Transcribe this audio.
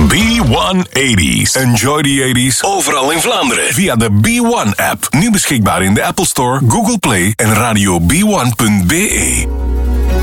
B180's. Enjoy the 80's overal in Vlaanderen. Via de B1-app. Nu beschikbaar in de Apple Store, Google Play en radio b1.be.